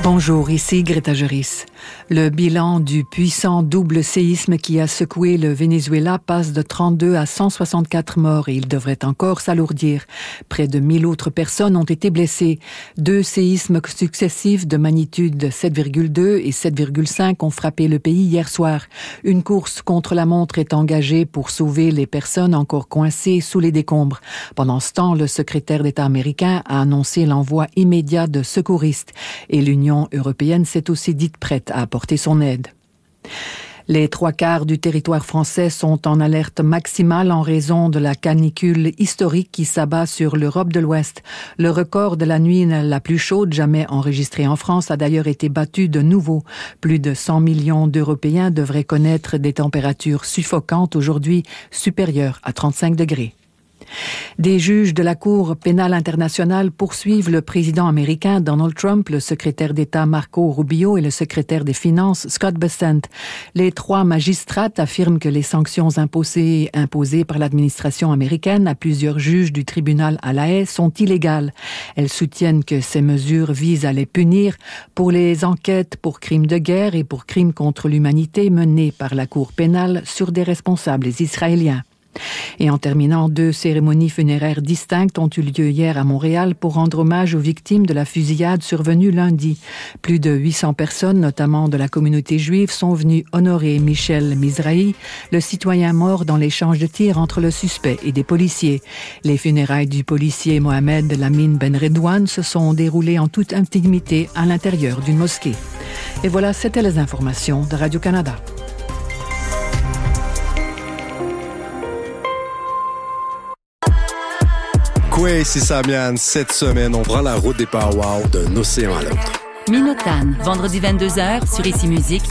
Bonjour, ici Greta Juris. Le bilan du puissant double séisme qui a secoué le Venezuela passe de 32 à 164 morts et il devrait encore s'alourdir. Près de 1000 autres personnes ont été blessées. 2 séismes successifs de magnitude 7,2 et 7,5 ont frappé le pays hier soir. Une course contre la montre est engagée pour sauver les personnes encore coincées sous les décombres. Pendant ce temps, le secrétaire d'État américain a annoncé l'envoi immédiat de secouristes et l'Union européenne s'est aussi dite prête à apporter son aide. Les 3/4 du territoire français sont en alerte maximale en raison de la canicule historique qui s'abat sur l'Europe de l'Ouest. Le record de la nuit la plus chaude jamais enregistrée en France a d'ailleurs été battu de nouveau. Plus de 100 millions d'Européens devraient connaître des températures suffocantes aujourd'hui supérieures à 35 degrés. Des juges de la Cour pénale internationale poursuivent le président américain Donald Trump, le secrétaire d'État Marco Rubio et le secrétaire des Finances Scott Bessent. Les 3 magistrats affirment que les sanctions imposées par l'administration américaine à plusieurs juges du tribunal à La Haye sont illégales. Elles soutiennent que ces mesures visent à les punir pour les enquêtes pour crimes de guerre et pour crimes contre l'humanité menées par la Cour pénale sur des responsables israéliens. Et en terminant, 2 cérémonies funéraires distinctes ont eu lieu hier à Montréal pour rendre hommage aux victimes de la fusillade survenue lundi. Plus de 800 personnes, notamment de la communauté juive, sont venues honorer Michel Mizrahi, le citoyen mort dans l'échange de tirs entre le suspect et des policiers. Les funérailles du policier Mohamed Lamine Ben Redouane se sont déroulées en toute intimité à l'intérieur d'une mosquée. Et voilà, c'était les informations de Radio-Canada. Oui, c'est Samian. Cette semaine, on prend la route des powwows d'un océan à l'autre. Minotane, vendredi 22h sur Ici Musique